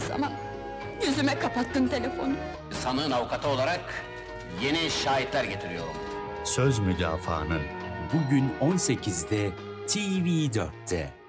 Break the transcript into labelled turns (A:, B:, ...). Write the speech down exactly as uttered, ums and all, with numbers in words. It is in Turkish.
A: zaman. Yüzüme kapattın telefonu.
B: Sanığın avukatı olarak yeni şahitler getiriyorum.
C: Söz Müdafaanın bugün on sekizde T V dörtte.